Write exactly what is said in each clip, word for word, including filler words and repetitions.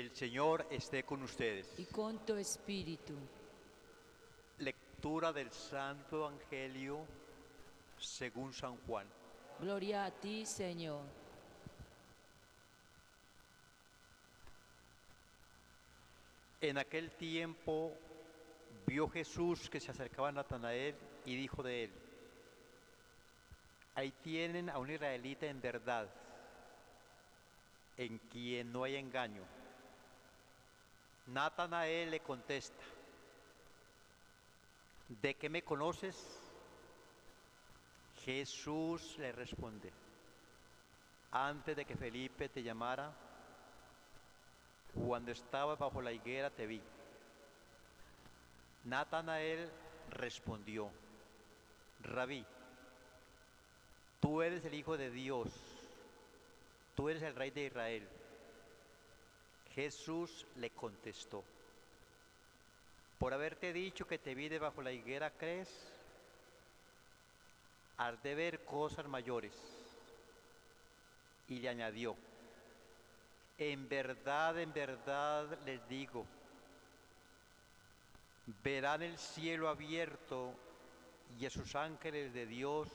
El Señor esté con ustedes. y con tu espíritu. Lectura del Santo Evangelio según San Juan. Gloria a ti, Señor. En aquel tiempo vio Jesús que se acercaba a Natanael y dijo de él: ahí tienen a un israelita en verdad, en quien no hay engaño. Natanael le contesta: ¿de qué me conoces? Jesús le responde: antes de que Felipe te llamara, cuando estabas bajo la higuera te vi. Natanael respondió: Rabí, tú eres el Hijo de Dios, tú eres el Rey de Israel. Jesús le contestó: por haberte dicho que te vi debajo la higuera, ¿crees? Has de ver cosas mayores. Y le añadió: en verdad, en verdad les digo, verán el cielo abierto y a sus ángeles de Dios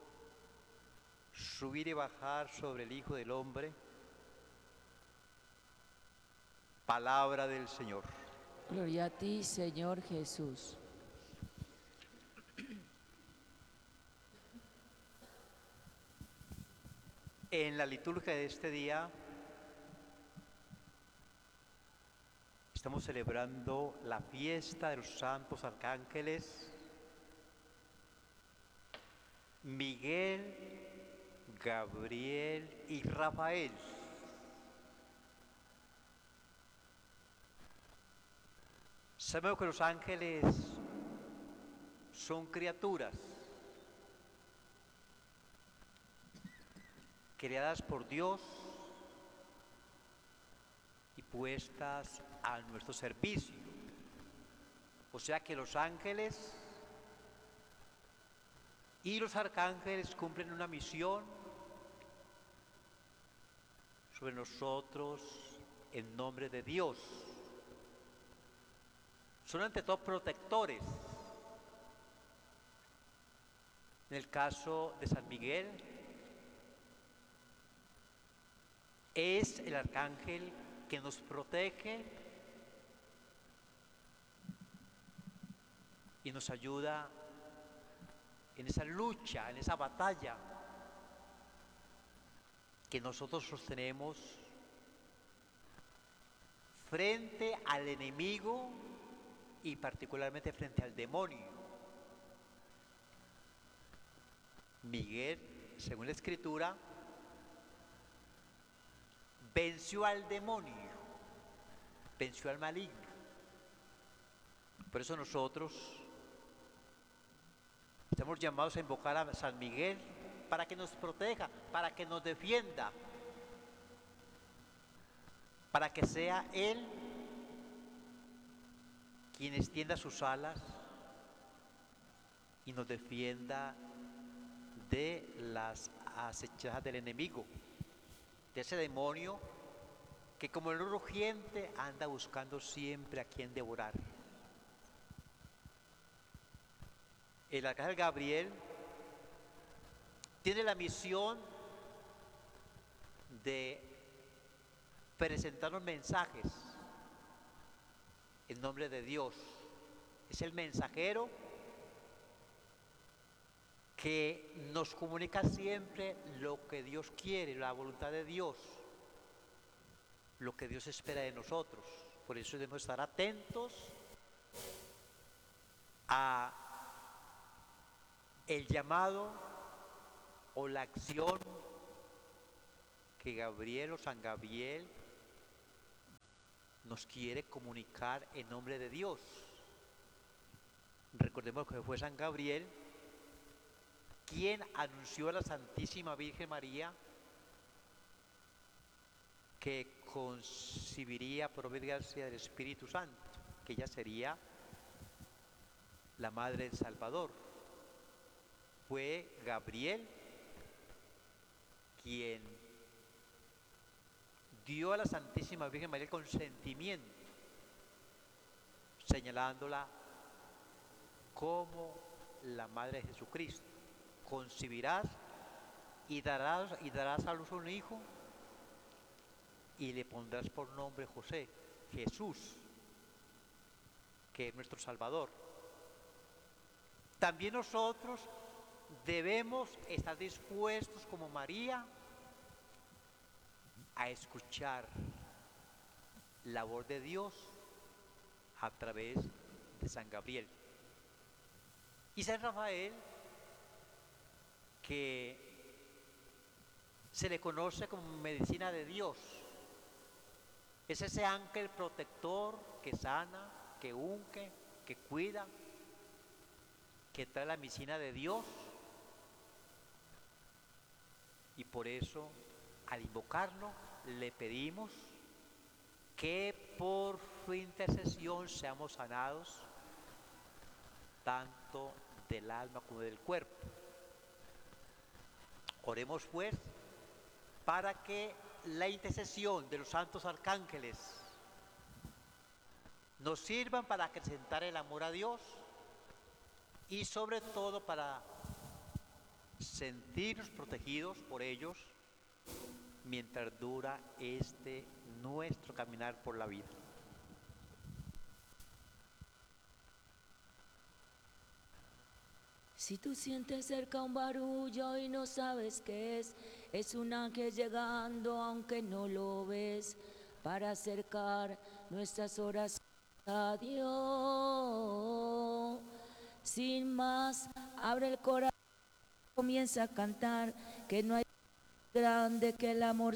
subir y bajar sobre el Hijo del Hombre. Palabra del Señor. Gloria a ti, Señor Jesús. En la liturgia de este día estamos celebrando la fiesta de los santos arcángeles Miguel, Gabriel y Rafael. Sabemos que los ángeles son criaturas creadas por Dios y puestas a nuestro servicio. O sea que los ángeles y los arcángeles cumplen una misión sobre nosotros en nombre de Dios. Son ante todo protectores. En el caso de San Miguel, es el arcángel que nos protege y nos ayuda en esa lucha, en esa batalla que nosotros sostenemos frente al enemigo y particularmente frente al demonio. Miguel, según la Escritura, venció al demonio, venció al maligno. Por eso nosotros estamos llamados a invocar a San Miguel para que nos proteja, para que nos defienda, para que sea Él quien extienda sus alas y nos defienda de las acechanzas del enemigo, de ese demonio que como el rugiente anda buscando siempre a quien devorar. El arcángel Gabriel tiene la misión de presentarnos mensajes en nombre de Dios. Es el mensajero que nos comunica siempre lo que Dios quiere, la voluntad de Dios, lo que Dios espera de nosotros. Por eso debemos estar atentos a el llamado o la acción que Gabriel o San Gabriel nos quiere comunicar en nombre de Dios. Recordemos que fue San Gabriel quien anunció a la Santísima Virgen María que concibiría por obediencia del Espíritu Santo, que ella sería la Madre del Salvador. Fue Gabriel quien dio a la Santísima Virgen María el consentimiento, señalándola como la Madre de Jesucristo. Concebirás y darás, y darás a luz a un hijo y le pondrás por nombre José, Jesús, que es nuestro Salvador. También nosotros debemos estar dispuestos como María a escuchar la voz de Dios a través de San Gabriel. Y San Rafael, que se le conoce como medicina de Dios, es ese ángel protector que sana, que unge, que cuida, que trae la medicina de Dios. Y por eso, al invocarlo, le pedimos que por su intercesión seamos sanados tanto del alma como del cuerpo. Oremos pues para que la intercesión de los santos arcángeles nos sirvan para acrecentar el amor a Dios y sobre todo para sentirnos protegidos por ellos mientras dura este nuestro caminar por la vida. Si tú sientes cerca un barullo y no sabes qué es, es un ángel llegando aunque no lo ves, para acercar nuestras oraciones a Dios. Sin más, abre el corazón, comienza a cantar, que no hay grande que el amor